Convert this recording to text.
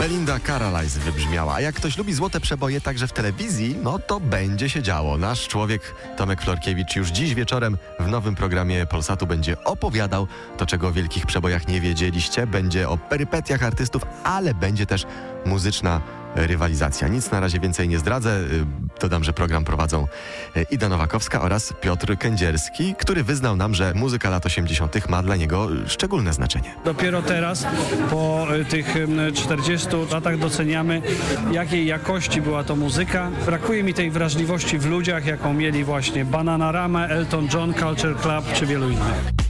Belinda Carlisle wybrzmiała. A jak ktoś lubi złote przeboje także w telewizji, no to będzie się działo. Nasz człowiek Tomek Florkiewicz już dziś wieczorem w nowym programie Polsatu będzie opowiadał to, czego o wielkich przebojach nie wiedzieliście. Będzie o perypetiach artystów, ale będzie też muzyczna rywalizacja. Nic na razie więcej nie zdradzę. Dodam, że program prowadzą Ida Nowakowska oraz Piotr Kędzierski, który wyznał nam, że muzyka lat 80. ma dla niego szczególne znaczenie. Dopiero teraz, po tych 40 latach doceniamy, jakiej jakości była to muzyka. Brakuje mi tej wrażliwości w ludziach, jaką mieli właśnie Bananarama, Elton John, Culture Club czy wielu innych.